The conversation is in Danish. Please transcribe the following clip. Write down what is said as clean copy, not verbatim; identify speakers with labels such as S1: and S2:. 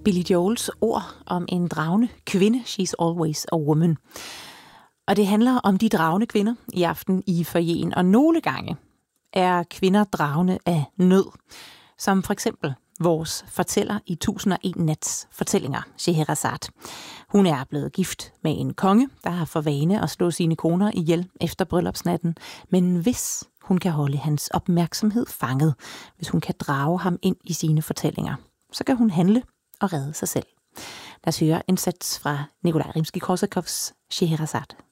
S1: Billy Joels ord om en dragende kvinde. She's always a woman. Og det handler om de dragende kvinder i aften i foyeren. Og nogle gange er kvinder dragende af nød. Som for eksempel vores fortæller i 1001 nats fortællinger, Scheherazade. Hun er blevet gift med en konge, der har for vane at slå sine koner ihjel efter bryllupsnatten. Men hvis hun kan holde hans opmærksomhed fanget, hvis hun kan drage ham ind i sine fortællinger, så kan hun handle og redde sig selv. Lad os høre en sats fra Nikolaj Rimskij-Korsakovs Scheherazade.